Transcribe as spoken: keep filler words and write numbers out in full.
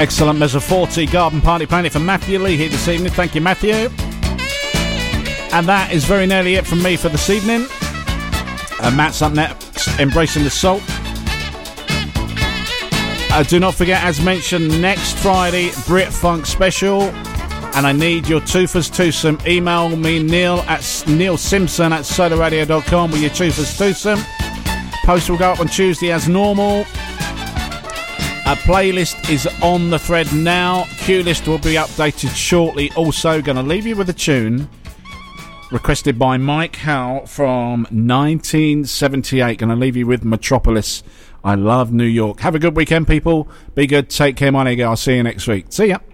Excellent Measure forty Garden Party Planet for Matthew Lee here this evening. Thank you, Matthew. And that is very nearly it from me for this evening. Uh, Matt's up next, Embracing the Salt. Uh, do not forget, as mentioned, next Friday, Brit Funk Special. And I need your Toothers Twosome. Email me, Neil at Neil Simpson at solar radio dot com with your Toothers Twosome. Post will go up on Tuesday as normal. A playlist is on the thread now. Q list will be updated shortly. Also, going to leave you with a tune requested by Mike Howe from nineteen seventy-eight. Going to leave you with Metropolis. I love New York. Have a good weekend, people. Be good. Take care, my nigga. I'll see you next week. See ya.